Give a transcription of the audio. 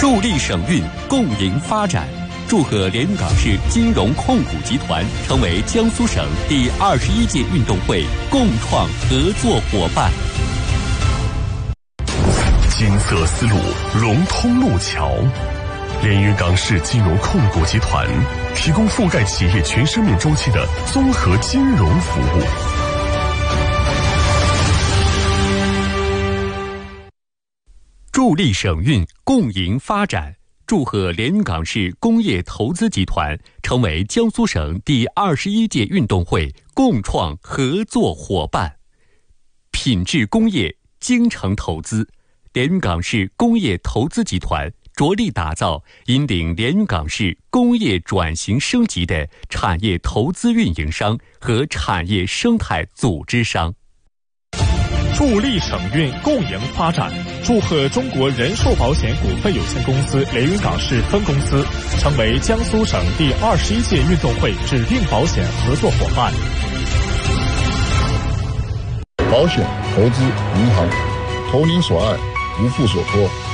助力省运，共赢发展。祝贺连云港市金融控股集团成为江苏省第21届运动会共创合作伙伴。 金色丝路融通路桥，连云港市金融控股集团提供覆盖企业全生命周期的综合金融服务。 助力省运，共赢发展。祝贺连云港市工业投资集团成为江苏省第21届运动会共创合作伙伴。品质工业，精诚投资。连云港市工业投资集团着力打造引领连云港市工业转型升级的产业投资运营商和产业生态组织商。 助力省运，共赢发展。祝贺中国人寿保险股份有限公司连云港市分公司成为江苏省第21届运动会指定保险合作伙伴。 保险、投资、银行，投您所爱，无负所托。